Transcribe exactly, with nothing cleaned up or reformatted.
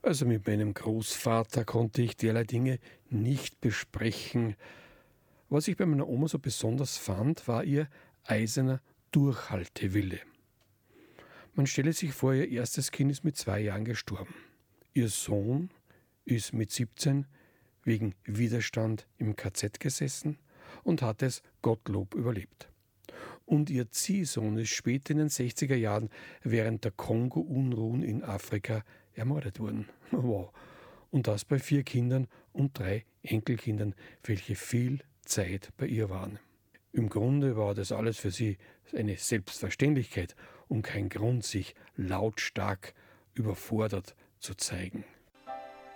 Also mit meinem Großvater konnte ich derlei Dinge nicht besprechen. Was ich bei meiner Oma so besonders fand, war ihr eiserner Durchhaltewille. Man stelle sich vor, ihr erstes Kind ist mit zwei Jahren gestorben. Ihr Sohn ist mit siebzehn wegen Widerstand im K Z gesessen und hat es Gottlob überlebt. Und ihr Ziehsohn ist später in den sechziger Jahren während der Kongo-Unruhen in Afrika ermordet worden. Wow. Und das bei vier Kindern und drei Enkelkindern, welche viel Zeit bei ihr waren. Im Grunde war das alles für sie eine Selbstverständlichkeit und kein Grund, sich lautstark überfordert zu zeigen.